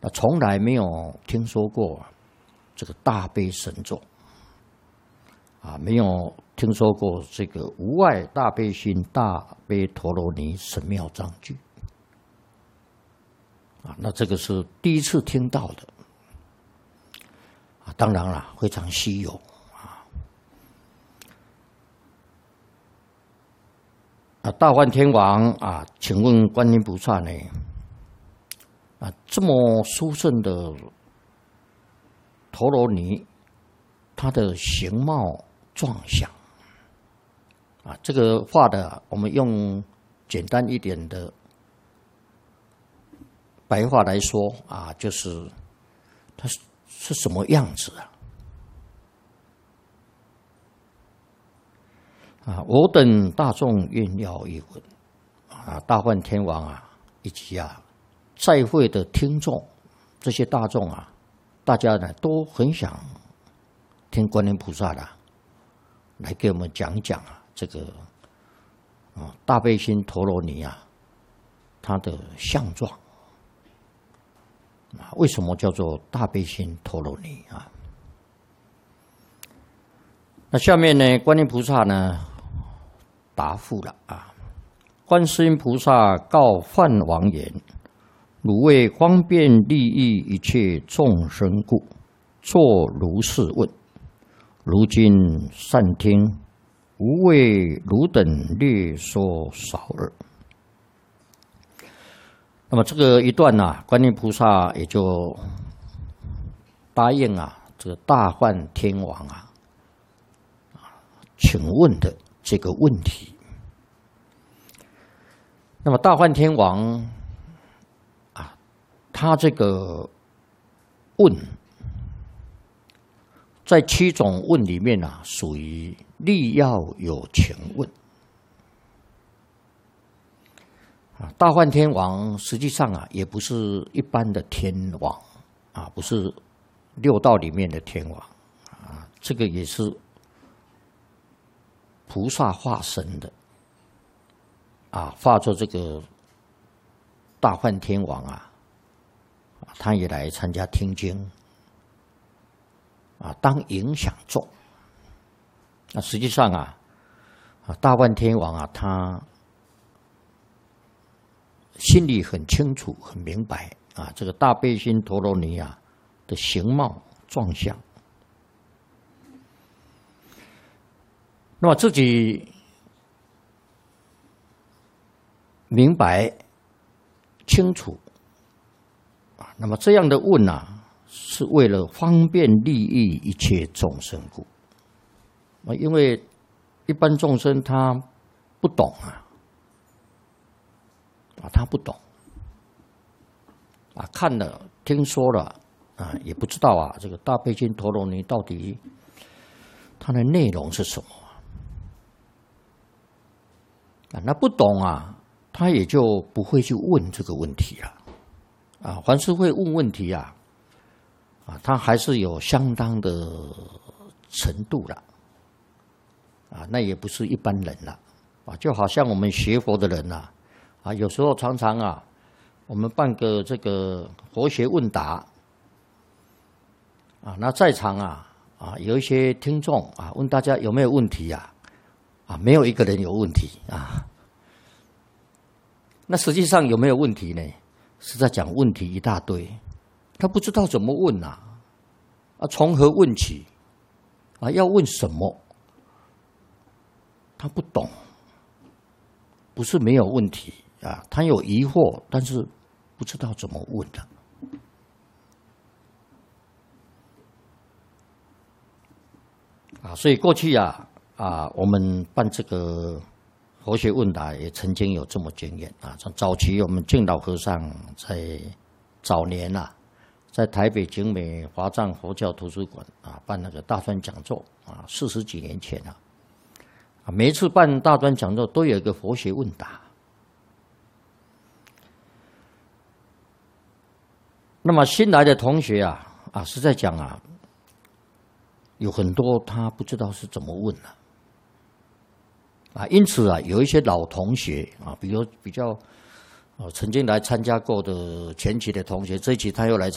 从来没有听说过这个大悲神咒没有听说过这个无碍大悲心大悲陀罗尼神妙藏句那这个是第一次听到的当然了，非常稀有大梵天王请问观音菩萨呢？这么殊胜的陀罗尼，它的形貌状相这个画的，我们用简单一点的白话来说就是它是什么样子我等大众愿要一闻大梵天王以及在会的听众，这些大众大家呢都很想听观音菩萨来给我们讲讲这个大悲心陀罗尼它的相状为什么叫做大悲心陀罗尼那下面呢，观音菩萨呢答复了观世音菩萨告梵王言：汝为方便利益一切众生故，作如是问。如今善听，无为汝等略说少耳。那么这个一段观音菩萨也就答应这个大梵天王请问的这个问题。那么大梵天王他这个问，在7种问里面属于力要有情问大梵天王实际上也不是一般的天王不是6道里面的天王这个也是菩萨化身的化作这个大梵天王他也来参加听经当影响众实际上大梵天王他心里很清楚很明白这个大悲心陀罗尼的形貌状相，那么自己明白清楚那么这样的问是为了方便利益一切众生故因为一般众生他不懂他不懂看了听说了也不知道这个大悲心陀罗尼到底它的内容是什么那不懂他也就不会去问这个问题了凡是会问问题他还是有相当的程度了那也不是一般人了就好像我们学佛的人有时候常常我们办个这个佛学问答那在场有一些听众问大家有没有问题没有一个人有问题那实际上有没有问题呢？是在讲问题一大堆，他不知道怎么问从何问起要问什么，他不懂，不是没有问题他有疑惑，但是不知道怎么问所以过去我们办这个佛学问答也曾经有这么经验从早期我们净老和尚在早年在台北景美华藏佛教图书馆办那个大专讲座40几年前每一次办大专讲座都有一个佛学问答。那么新来的同学是在讲有很多他不知道是怎么问因此有一些老同学比较曾经来参加过的前期的同学，这一期他又来